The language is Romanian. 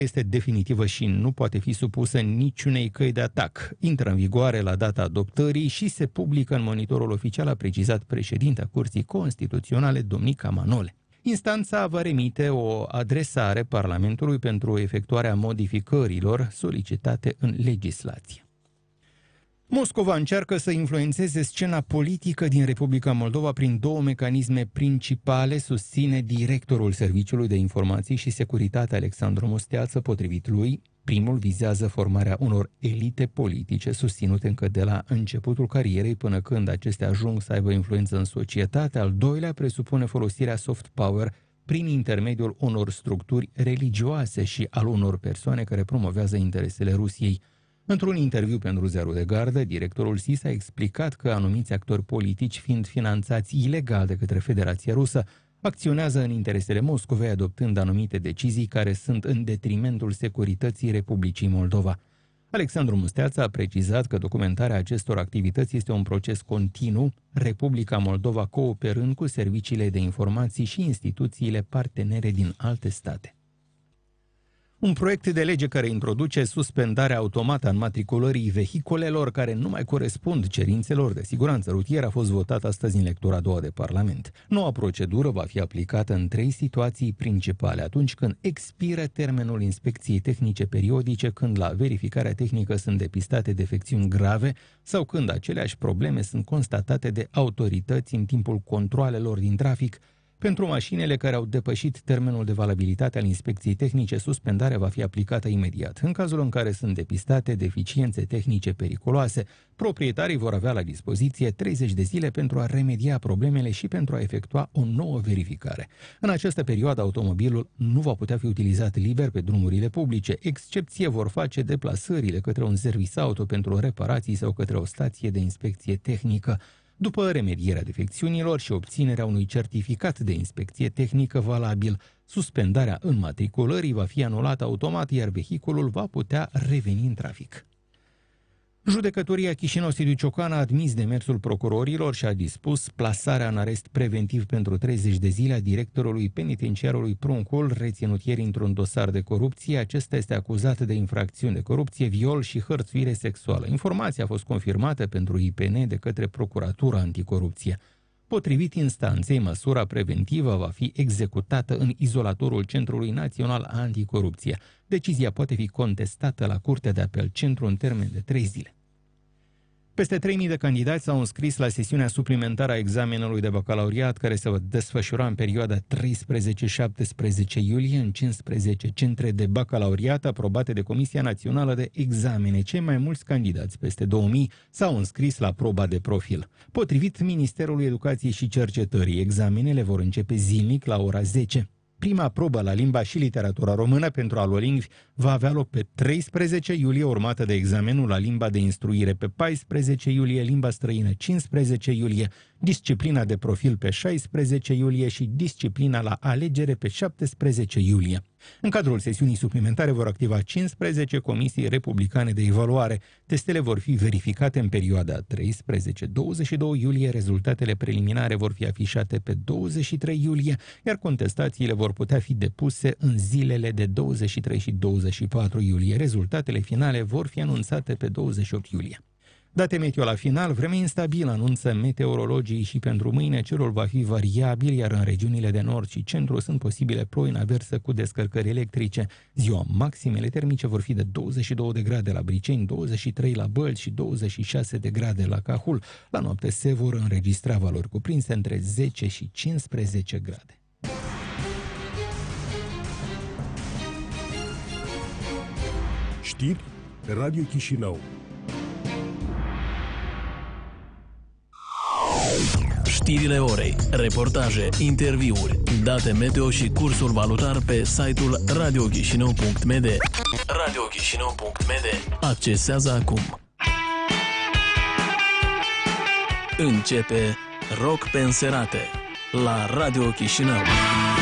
este definitivă și nu poate fi supusă niciunei căi de atac. Intră în vigoare la data adoptării și se publică în monitorul oficial, a precizat președinta Curții Constituționale, Domnica Manole. Instanța va remite o adresare Parlamentului pentru efectuarea modificărilor solicitate în legislație. Moscova încearcă să influențeze scena politică din Republica Moldova prin două mecanisme principale, susține directorul Serviciului de Informații și Securitate Alexandru Musteață. Potrivit lui, primul vizează formarea unor elite politice susținute încă de la începutul carierei până când acestea ajung să aibă influență în societate. Al doilea presupune folosirea soft power prin intermediul unor structuri religioase și al unor persoane care promovează interesele Rusiei. Într-un interviu pentru Ziarul de Gardă, directorul SIS a explicat că anumiți actori politici, fiind finanțați ilegal de către Federația Rusă, acționează în interesele Moscovei, adoptând anumite decizii care sunt în detrimentul securității Republicii Moldova. Alexandru Musteață a precizat că documentarea acestor activități este un proces continuu, Republica Moldova cooperând cu serviciile de informații și instituțiile partenere din alte state. Un proiect de lege care introduce suspendarea automată a înmatriculării vehiculelor care nu mai corespund cerințelor de siguranță rutieră a fost votat astăzi în lectura a doua de Parlament. Noua procedură va fi aplicată în 3 situații principale: atunci când expiră termenul inspecției tehnice periodice, când la verificarea tehnică sunt depistate defecțiuni grave sau când aceleași probleme sunt constatate de autorități în timpul controalelor din trafic. Pentru mașinile care au depășit termenul de valabilitate al inspecției tehnice, suspendarea va fi aplicată imediat. În cazul în care sunt depistate deficiențe tehnice periculoase, proprietarii vor avea la dispoziție 30 de zile pentru a remedia problemele și pentru a efectua o nouă verificare. În această perioadă, automobilul nu va putea fi utilizat liber pe drumurile publice. Excepție vor face deplasările către un serviciu auto pentru reparații sau către o stație de inspecție tehnică. După remedierea defecțiunilor și obținerea unui certificat de inspecție tehnică valabil, suspendarea înmatriculării va fi anulată automat, iar vehiculul va putea reveni în trafic. Judecătoria Chișinău-Sibiu Ciocan a admis demersul procurorilor și a dispus plasarea în arest preventiv pentru 30 de zile a directorului penitenciarului Pruncul, reținut ieri într-un dosar de corupție. Acesta este acuzat de infracțiuni de corupție, viol și hărțuire sexuală. Informația a fost confirmată pentru IPN de către Procuratura Anticorupție. Potrivit instanței, măsura preventivă va fi executată în izolatorul Centrului Național Anticorupție. Decizia poate fi contestată la Curtea de Apel Centru în termen de 3 zile. Peste 3.000 de candidați s-au înscris la sesiunea suplimentară a examenului de bacalaureat, care se va desfășura în perioada 13-17 iulie în 15 centre de bacalaureat aprobate de Comisia Națională de Examene. Cei mai mulți candidați, peste 2.000, s-au înscris la proba de profil. Potrivit Ministerului Educației și Cercetării, examenele vor începe zilnic la ora 10. Prima probă la limba și literatura română pentru alolingvi va avea loc pe 13 iulie, urmată de examenul la limba de instruire pe 14 iulie, limba străină 15 iulie, disciplina de profil pe 16 iulie și disciplina la alegere pe 17 iulie. În cadrul sesiunii suplimentare vor activa 15 comisii republicane de evaluare. Testele vor fi verificate în perioada 13-22 iulie, rezultatele preliminare vor fi afișate pe 23 iulie, iar contestațiile vor putea fi depuse în zilele de 23 și 24 iulie. Rezultatele finale vor fi anunțate pe 28 iulie. Date meteo la final: vreme instabilă, anunță meteorologii, și pentru mâine cerul va fi variabil, iar în regiunile de nord și centru sunt posibile ploi în aversă cu descărcări electrice. Ziua, maximele termice vor fi de 22 de grade la Briceni, 23 la Bălți și 26 de grade la Cahul. La noapte se vor înregistra valori cuprinse între 10 și 15 grade. Știri Radio Chișinău. Știrile orei, reportaje, interviuri, date meteo și cursul valutar pe site-ul radiochișinău.md. radiochișinău.md. Accesează acum. Începe Rock pe înserate la Radio Chișinău.